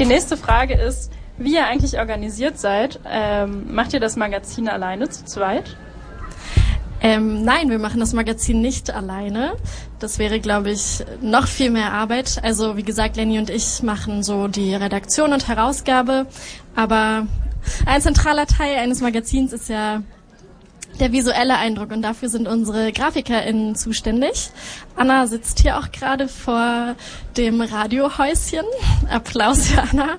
Die nächste Frage ist, wie ihr eigentlich organisiert seid. Macht ihr das Magazin alleine, zu zweit? Nein, wir machen das Magazin nicht alleine. Das wäre, glaube ich, noch viel mehr Arbeit. Also wie gesagt, Lenny und ich machen so die Redaktion und Herausgabe. Aber ein zentraler Teil eines Magazins ist ja der visuelle Eindruck und dafür sind unsere GrafikerInnen zuständig. Anna sitzt hier auch gerade vor dem Radiohäuschen. Applaus für Anna.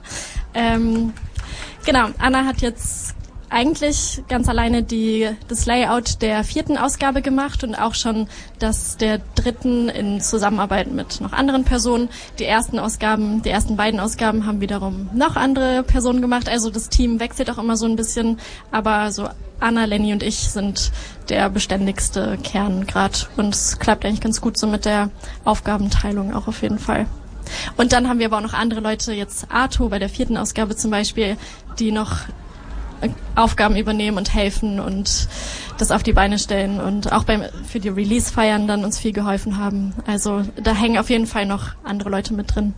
Genau, Anna hat jetzt eigentlich ganz alleine das Layout der 4. Ausgabe gemacht und auch schon das der 3. in Zusammenarbeit mit noch anderen Personen. Die ersten beiden Ausgaben haben wiederum noch andere Personen gemacht. Also das Team wechselt auch immer so ein bisschen, aber so Anna, Lenny und ich sind der beständigste Kern gerade und es klappt eigentlich ganz gut so mit der Aufgabenteilung auch auf jeden Fall. Und dann haben wir aber auch noch andere Leute, jetzt Arto bei der 4. Ausgabe zum Beispiel, die noch Aufgaben übernehmen und helfen und das auf die Beine stellen und auch für die Release-Feiern dann uns viel geholfen haben. Also da hängen auf jeden Fall noch andere Leute mit drin.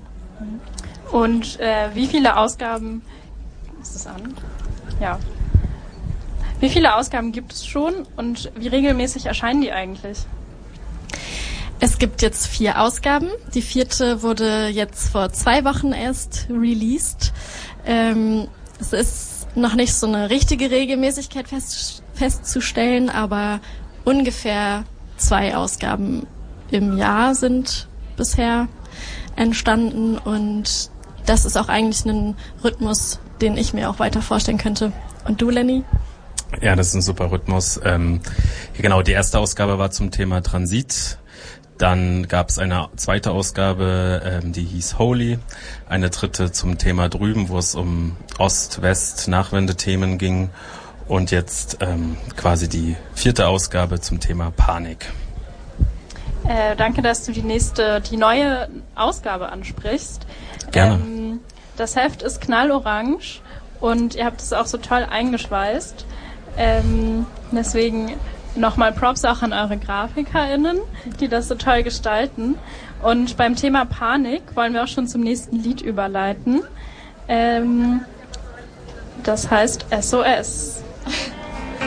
Und wie viele Ausgaben... Ist das an? Ja. Wie viele Ausgaben gibt es schon und wie regelmäßig erscheinen die eigentlich? Es gibt jetzt 4 Ausgaben. Die 4. wurde jetzt vor 2 Wochen erst released. Es ist noch nicht so eine richtige Regelmäßigkeit festzustellen, aber ungefähr 2 Ausgaben im Jahr sind bisher entstanden und das ist auch eigentlich ein Rhythmus, den ich mir auch weiter vorstellen könnte. Und du, Lenny? Ja, das ist ein super Rhythmus. Genau, die erste Ausgabe war zum Thema Transit. Dann gab es eine 2. Ausgabe, die hieß Holy, eine 3. zum Thema Drüben, wo es um Ost-West-Nachwendethemen ging und jetzt quasi die 4. Ausgabe zum Thema Panik. Danke, dass du die neue Ausgabe ansprichst. Gerne. Das Heft ist knallorange und ihr habt es auch so toll eingeschweißt. Deswegen nochmal Props auch an eure GrafikerInnen, die das so toll gestalten. Und beim Thema Panik wollen wir auch schon zum nächsten Lied überleiten. Das heißt SOS.